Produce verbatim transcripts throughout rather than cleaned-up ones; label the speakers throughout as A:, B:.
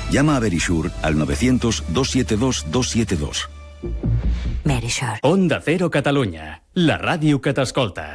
A: Llama a Verisure al novecientos, dos siete dos, dos siete dos.
B: Verisure.
C: Onda Cero Catalunya, la ràdio que t'escolta.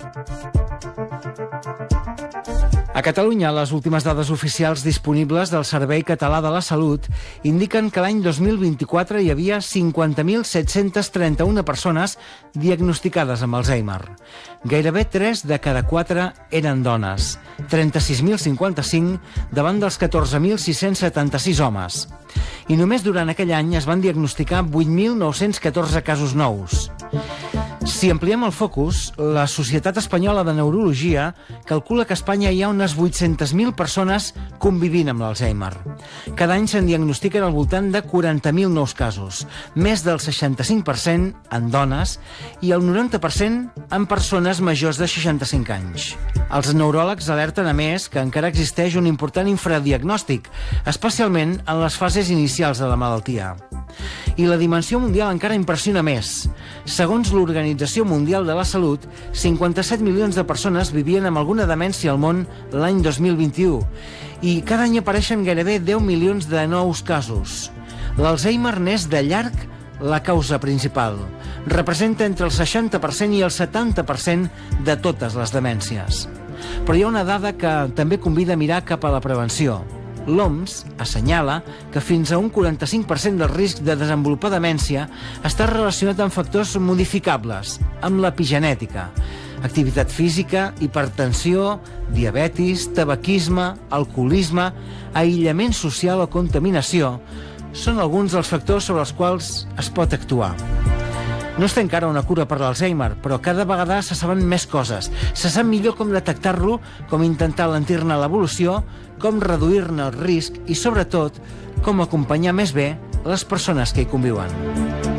D: A Catalunya, les últimes dades oficials disponibles del Servei Català de la Salut indiquen que l'any dos mil vint-i-quatre hi havia cinquanta mil set-cents trenta-una persones diagnosticades amb Alzheimer. Gairebé tres de cada quatre eren dones, trenta-sis mil cinquanta-cinc davant dels catorze mil sis-cents setanta-sis homes. I només durant aquell any es van diagnosticar vuit mil nou-cents catorze casos nous. Si ampliem el focus, la Societat Espanyola de Neurologia calcula que a Espanya hi ha unes vuit-centes mil persones convivint amb l'Alzheimer. Cada any se'n diagnostiquen al voltant de quaranta mil nous casos, més del seixanta-cinc per cent en dones i el noranta per cent en persones majors de seixanta-cinc anys. Els neuròlegs alerten, a més, que encara existeix un important infradiagnòstic, especialment en les fases inicials de la malaltia. I la dimensió mundial encara impressiona més. Segons l'Organització Mundial de la Salut, cinquanta-set milions de persones vivien amb alguna demència al món l'any dos mil vint-i-u i cada any apareixen gairebé deu milions de nous casos. L'Alzheimer n'és de llarg la causa principal. Representa entre el seixanta per cent i el setanta per cent de totes les demències. Però hi ha una dada que també convida a mirar cap a la prevenció. L'O M S assenyala que fins a un quaranta-cinc per cent del risc de desenvolupar demència està relacionat amb factors modificables, amb l'epigenètica. Activitat física, hipertensió, diabetis, tabaquisme, alcoholisme, aïllament social o contaminació són alguns dels factors sobre els quals es pot actuar. No es té encara una cura per l'Alzheimer, però cada vegada se saben més coses. Se sap millor com detectar-lo, com intentar alentir-ne l'evolució, com reduir-ne el risc i, sobretot, com acompanyar més bé les persones que hi conviuen.